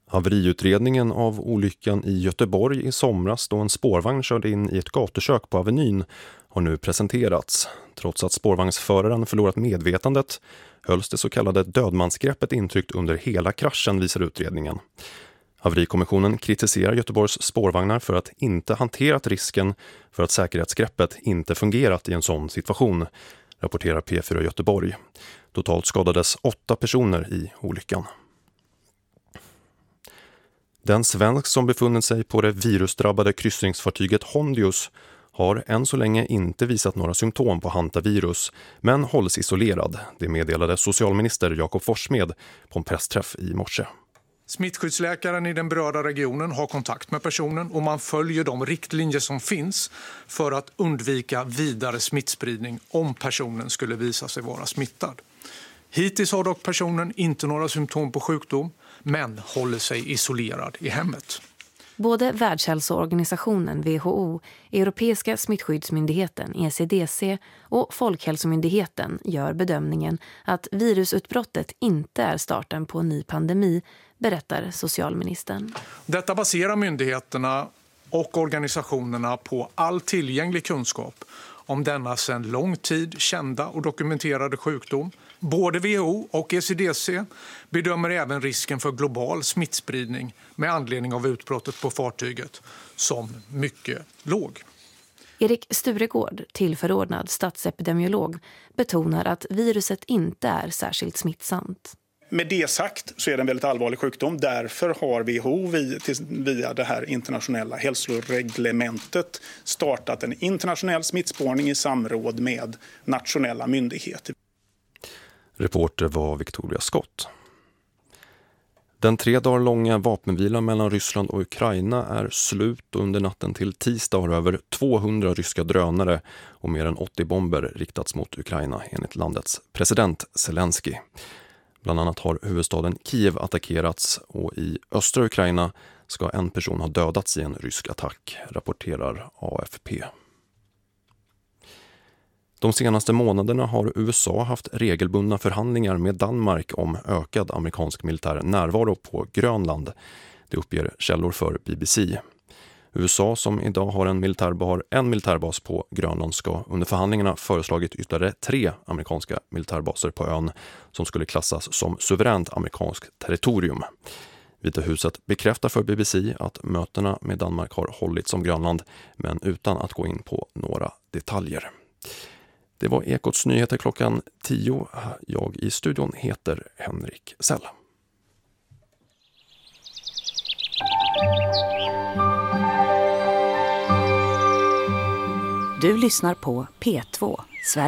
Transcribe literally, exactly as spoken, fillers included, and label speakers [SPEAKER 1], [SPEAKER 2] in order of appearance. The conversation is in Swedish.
[SPEAKER 1] Haveriutredningen av olyckan i Göteborg i somras då en spårvagn körde in i ett gatukök på Avenyn har nu presenterats. Trots att spårvagnsföraren förlorat medvetandet hölls det så kallade dödmansgreppet intryckt under hela kraschen, visar utredningen. Haverikommissionen kritiserar Göteborgs spårvagnar för att inte hanterat risken för att säkerhetsgreppet inte fungerat i en sån situation, rapporterar P fyra Göteborg. Totalt skadades åtta personer i olyckan. Den svensk som befunnit sig på det virusdrabbade kryssningsfartyget Hondius har än så länge inte visat några symptom på hantavirus, men hålls isolerad. Det meddelade socialminister Jakob Forssmed på en pressträff i morse.
[SPEAKER 2] Smittskyddsläkaren i den berörda regionen har kontakt med personen och man följer de riktlinjer som finns för att undvika vidare smittspridning om personen skulle visa sig vara smittad. Hittills har dock personen inte några symptom på sjukdom, men håller sig isolerad i hemmet.
[SPEAKER 3] Både Världshälsoorganisationen W H O, Europeiska smittskyddsmyndigheten E C D C och Folkhälsomyndigheten gör bedömningen att virusutbrottet inte är starten på en ny pandemi, berättar socialministern.
[SPEAKER 2] Detta baserar myndigheterna och organisationerna på all tillgänglig kunskap om denna sedan lång tid kända och dokumenterade sjukdom. Både W H O och E C D C bedömer även risken för global smittspridning med anledning av utbrottet på fartyget som mycket låg.
[SPEAKER 3] Erik Sturegård, tillförordnad statsepidemiolog, betonar att viruset inte är särskilt smittsamt.
[SPEAKER 4] Med det sagt så är det en väldigt allvarlig sjukdom. Därför har W H O via det här internationella hälsoreglementet startat en internationell smittspårning i samråd med nationella myndigheter.
[SPEAKER 1] Reporter var Victoria Scott. Den tre dagar långa vapenvilan mellan Ryssland och Ukraina är slut och under natten till tisdag har över tvåhundra ryska drönare och mer än åttio bomber riktats mot Ukraina enligt landets president Zelensky. Bland annat har huvudstaden Kiev attackerats och i östra Ukraina ska en person ha dödats i en rysk attack, rapporterar A F P. De senaste månaderna har U S A haft regelbundna förhandlingar med Danmark om ökad amerikansk militär närvaro på Grönland. Det uppger källor för B B C. U S A som idag har en militärbas, en militärbas på Grönland ska under förhandlingarna föreslagit ytterligare tre amerikanska militärbaser på ön som skulle klassas som suveränt amerikanskt territorium. Vita huset bekräftar för B B C att mötena med Danmark har hållits om Grönland men utan att gå in på några detaljer. Det var Ekots nyheter klockan tio. Jag i studion heter Henrik Sell.
[SPEAKER 5] Du lyssnar på P två.